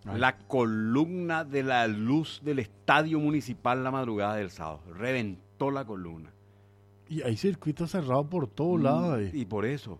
Ay. La columna de la luz del estadio municipal la madrugada del sábado. Reventó la columna. Y hay circuitos cerrados por todos lados ahí. Y por eso.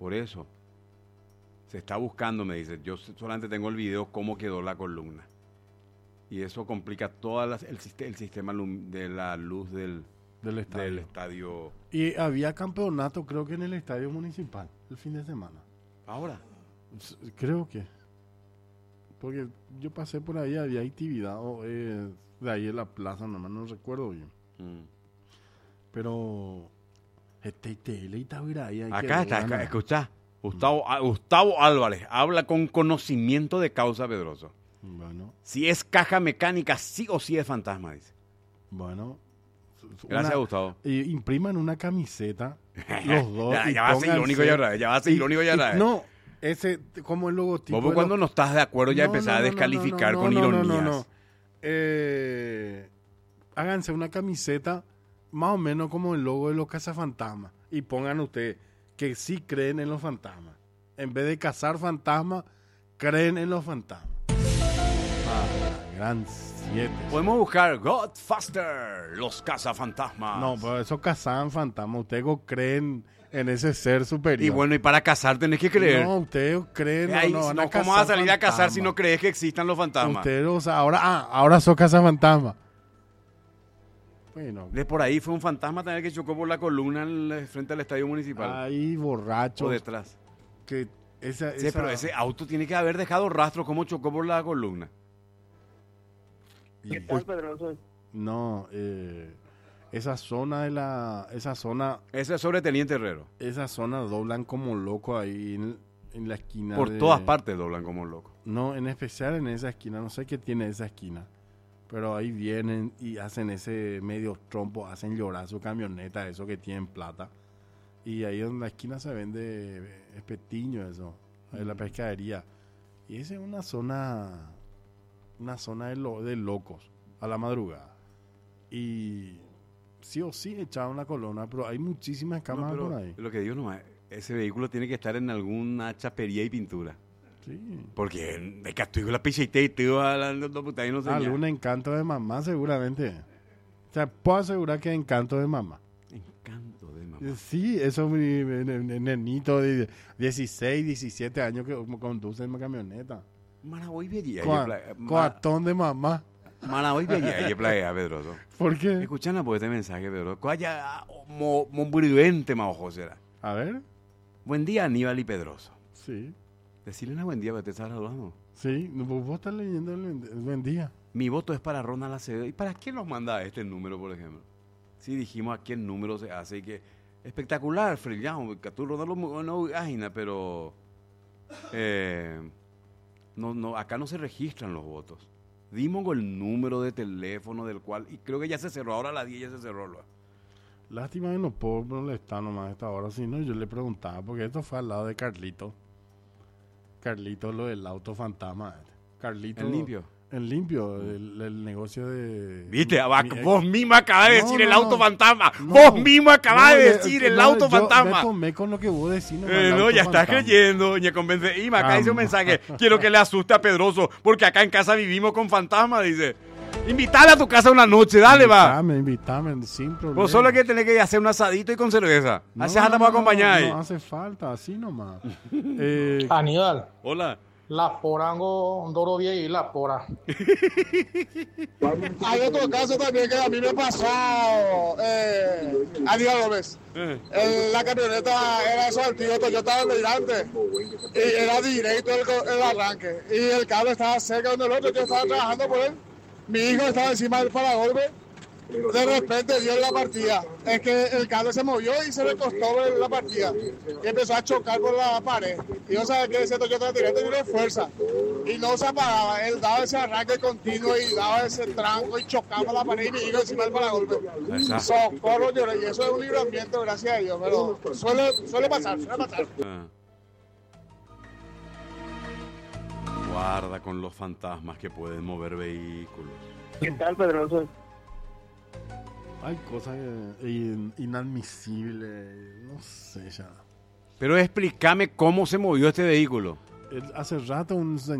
Se está buscando, me dice. Yo solamente tengo el video cómo quedó la columna. Y eso complica todo el sistema de la luz del estadio. Y había campeonato, creo que en el estadio municipal, el fin de semana. Ahora. Creo que. Porque yo pasé por ahí, había actividad de ahí en la plaza, nomás no recuerdo bien. Pero Acá está, escuchá. Gustavo Álvarez habla con conocimiento de causa, Pedroso. Bueno, Si es caja mecánica, sí o sí es fantasma, dice. bueno. Gracias, Gustavo. Impriman una camiseta, los dos. Ya va a ser irónico ya. No, ese, como el logotipo. Vos cuando no estás de acuerdo ya empezás a descalificar con ironías. No. Háganse una camiseta más o menos como el logo de los cazafantasmas y pongan ustedes que sí creen en los fantasmas. En vez de cazar fantasmas, creen en los fantasmas. Gran 7. Podemos buscar Godfaster, los cazafantasmas. No, pero eso cazan fantasmas. Ustedes creen en ese ser superior. Y bueno, y para cazar tenés que creer. No, ustedes creen. ¿Cómo vas a salir a cazar si no crees que existan los fantasmas? Ustedes, o sea, ahora sos cazafantasmas. Bueno. De por ahí fue un fantasma también que chocó por la columna frente al estadio municipal. Ahí borracho. O detrás. Que Sí, pero ese auto tiene que haber dejado rastro. ¿Cómo chocó por la columna? ¿Qué tal, Pedroso? No, esa zona Ese es sobre Teniente Herrero. Esa zona doblan como loco ahí en la esquina. Por todas partes doblan como locos. No, en especial en esa esquina. No sé qué tiene esa esquina. Pero ahí vienen y hacen ese medio trompo, hacen llorar su camioneta, eso que tienen plata. Y ahí en la esquina se vende espetiño, eso, en la pescadería. Y esa es una zona de locos a la madrugada. Y sí o sí echaron la colonna, pero hay muchísimas cámaras por ahí. Lo que digo nomás, ese vehículo tiene que estar en alguna chapería y pintura. Sí. Porque de castigo la pichete y te iba hablando puta y no sé. Algún encanto de mamá seguramente. O sea, puedo asegurar que es encanto de mamá. Encanto de mamá. Sí, eso es mi nenito de 16, 17 años que conduce en camioneta. Manaboy vería. Coatón de mamá. Manaboy vería, playa, Pedroso. ¿Por qué? Escuchan por este mensaje, Pedro. Coaya, monburivente, más ojo será. A ver. Buen día, Aníbal y Pedroso. Sí. Decirle una buen día, porque te estás hablando. Sí, vos estás leyendo el buen día. Mi voto es para Ronald Acevedo. ¿Y para quién nos manda este número, por ejemplo? Sí, dijimos a qué número se hace y que espectacular, Frillán, que tú Ronald no página, pero no, acá no se registran los votos. Dimos el número de teléfono del cual, y creo que ya se cerró, ahora a las 10 ya se cerró. Lástima que no puedo molestar nomás a esta hora, si no yo le preguntaba, porque esto fue al lado de Carlito, lo del auto fantasma. Carlito. ¿El limpio? El limpio, el negocio de... Viste, vos mismo acabás de decir el auto fantasma. No, vos mismo acabás de decir el auto fantasma. Me tomé con lo que vos decís. No, ya estás creyendo. Ya convence. Y acá dice un mensaje. Quiero que le asuste a Pedroso, porque acá en casa vivimos con fantasmas, dice. Invítale a tu casa una noche, dale, Invítame, sin problema. Vos solo que tenés que hacer un asadito y con cerveza. Así te vamos a acompañar ahí. No hace falta, así nomás. Aníbal. Hola. La porango Doro y la pora. Hay otro caso también que a mí me pasó, Aníbal Gómez. La camioneta era eso antiguo, Toyota delante y era directo el arranque. Y el cable estaba cerca donde el otro, yo estaba trabajando por él. Mi hijo estaba encima del paragolpe. De repente dio la partida. Es que el cable se movió y se le costó la partida. Y empezó a chocar por la pared. Y yo sabía que ese Toyota directo tiene fuerza. Y no se apagaba. Él daba ese arranque continuo y daba ese tranco y chocaba la pared y mi hijo encima del paragolpe. Socorro, lloré. Y eso es un libramiento, gracias a Dios. Pero suele pasar. Guarda con los fantasmas que pueden mover vehículos. ¿Qué tal, Pedroso? Hay cosas inadmisibles, no sé ya. Pero explícame cómo se movió este vehículo. Hace rato un señor